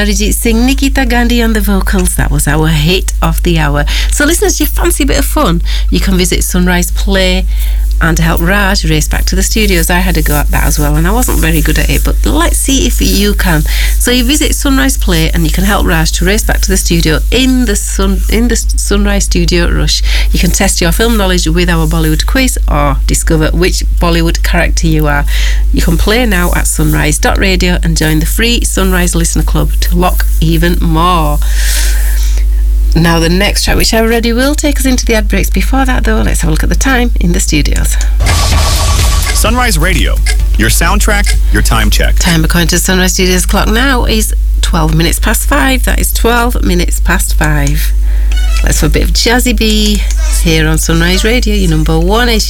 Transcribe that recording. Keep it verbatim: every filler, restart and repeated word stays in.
Arijit Singh, Nikita Gandhi on the vocals. That was our hit of the hour. So listeners, you fancy a bit of fun? You can visit Sunrise Play and to help Raj race back to the studios. I had a go at that as well and I wasn't very good at it, but let's see if you can. So you visit Sunrise Play and you can help Raj to race back to the studio in the sun in the Sunrise Studio Rush. You can test your film knowledge with our Bollywood quiz or discover which Bollywood character you are. You can play now at sunrise dot radio and join the free Sunrise Listener Club to lock even more. Now the next track, which I already will take us into the ad breaks. Before that though, let's have a look at the time in the studios. Sunrise Radio, your soundtrack, your time check. Time according to Sunrise Studios clock now is twelve minutes past five. That is twelve minutes past five. Let's have a bit of Jazzy B here on Sunrise Radio, your number one Asian